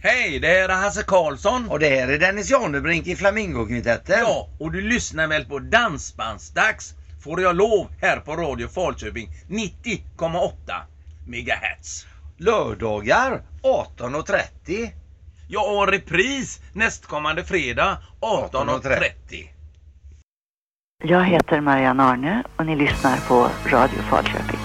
Hej, det här är Hasse Karlsson. Och det här är Dennis Janebrink i Flamingokvintetten. Ja, och du lyssnar väl på Dansbandsdags, får jag lov, här på Radio Falköping 90,8 megahertz. Lördagar 18.30. Ja, och repris nästkommande fredag 18.30. Jag heter Marianne Arne och ni lyssnar på Radio Falköping.